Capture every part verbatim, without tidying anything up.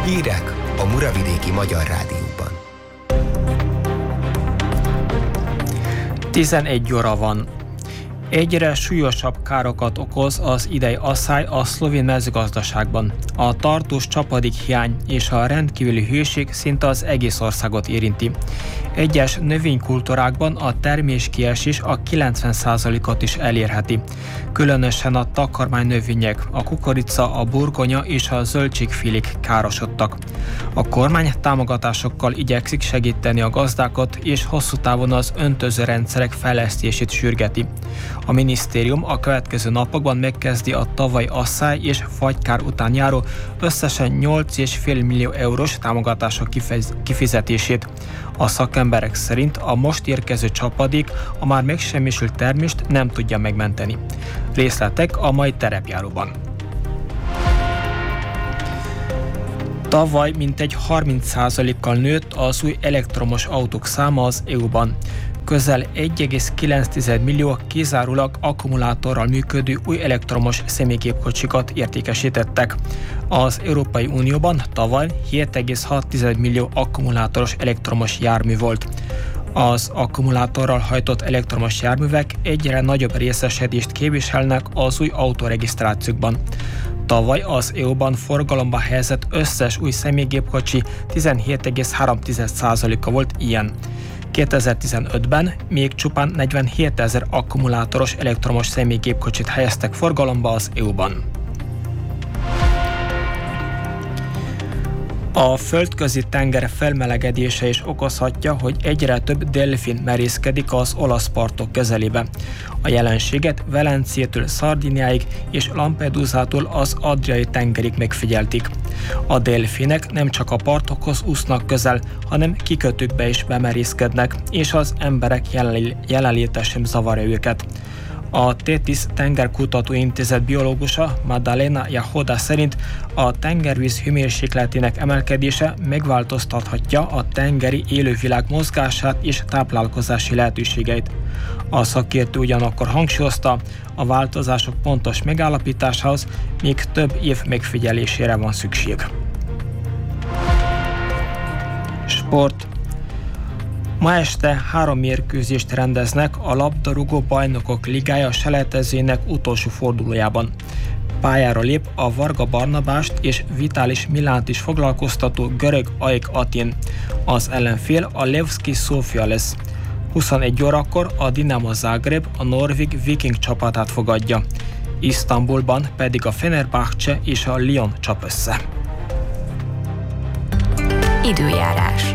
Hírek a Muravidéki Magyar Rádióban. tizenegy óra van. Egyre súlyosabb károkat okoz az idei asszály a szlovén mezőgazdaságban. A tartós csapadékhiány és a rendkívüli hőség szinte az egész országot érinti. Egyes növénykultúrákban a terméskiesés a kilencven százalékot is elérheti. Különösen a takarmánynövények, a kukorica, a burgonya és a zöldségfélék károsodtak. A kormány támogatásokkal igyekszik segíteni a gazdákat, és hosszú távon az öntöző rendszerek fejlesztését sürgeti. A minisztérium a következő napokban megkezdi a tavaly asszály és fagykár után járó összesen nyolc egész öt millió eurós támogatások kifizetését. A szakemberek szerint a most érkező csapadék a már megsemmisült termést nem tudja megmenteni. Részletek a mai terepjáróban. Tavaly mintegy harminc százalékkal nőtt az új elektromos autók száma az é u-ban. Közel egy egész kilenc millió kizárólag akkumulátorral működő új elektromos személygépkocsikat értékesítettek. Az Európai Unióban tavaly hét egész hat millió akkumulátoros elektromos jármű volt. Az akkumulátorral hajtott elektromos járművek egyre nagyobb részesedést képviselnek az új autóregisztrációkban. Tavaly az é u-ban forgalomba helyezett összes új személygépkocsi tizenhét egész három százaléka volt ilyen. kétezer-tizenötben még csupán negyvenhétezer akkumulátoros elektromos személygépkocsit helyeztek forgalomba az é u-ban. A földközi tenger felmelegedése is okozhatja, hogy egyre több delfin merészkedik az olasz partok közelébe. A jelenséget Velencétől Szardiniáig és Lampedusától az Adriai tengerig megfigyelték. A delfinek nem csak a partokhoz úsznak közel, hanem kikötőkbe is bemerészkednek, és az emberek jelenléte sem zavarja őket. A Tétis Tengerkutató Intézet biológusa Maddalena Jahoda szerint a tengervíz hőmérsékletének emelkedése megváltoztathatja a tengeri élővilág mozgását és táplálkozási lehetőségeit. A szakértő ugyanakkor hangsúlyozta, a változások pontos megállapításához még több év megfigyelésére van szükség. Sport. Ma este három mérkőzést rendeznek a labdarúgó bajnokok ligája selejtezőjének utolsó fordulójában. Pályára lép a Varga Barnabást és Vitalis Milánt is foglalkoztató görög á e ká Atén. Az ellenfél a Levski Sofia lesz. huszonegy órakor a Dinamo Zagreb a norvég Viking csapatát fogadja. Isztambulban pedig a Fenerbahce és a Lyon csap össze. Időjárás.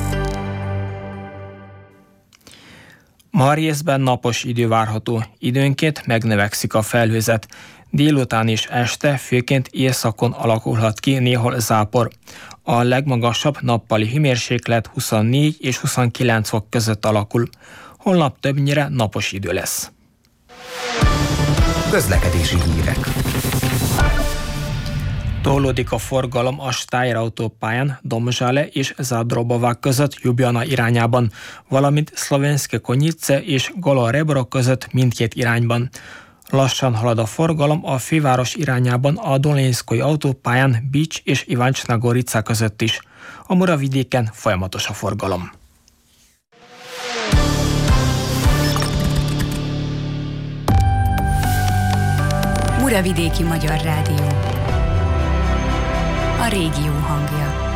Ma részben napos idő várható, időnként megnövekszik a felhőzet. Délután és este főként északon alakulhat ki néhol zápor. A legmagasabb nappali hőmérséklet huszonnégy és huszonkilenc fok között alakul. Holnap többnyire napos idő lesz. Közlekedési hírek. Tolódik a forgalom a Steyr autópályán Domžale és Zadrobová között Ljubljana irányában, valamint Slovenské Konjice és Gola Rebro között mindkét irányban. Lassan halad a forgalom a főváros irányában a Dolinszkói autópályán Bics és Iváncsna Gorica között is. A Muravidéken folyamatos a forgalom. Muravidéki Magyar Rádió. A régió hangja.